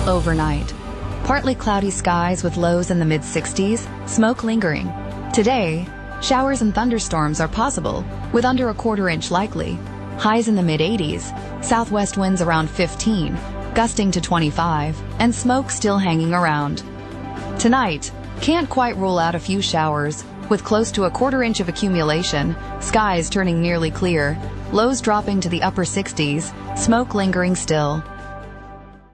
Overnight, partly cloudy skies with lows in the mid-60s, smoke lingering. Today, showers and thunderstorms are possible, with under a quarter-inch likely. Highs in the mid-80s, southwest winds around 15, gusting to 25, and smoke still hanging around. Tonight, can't quite rule out a few showers, with close to a quarter-inch of accumulation, skies turning nearly clear, lows dropping to the upper 60s, smoke lingering still.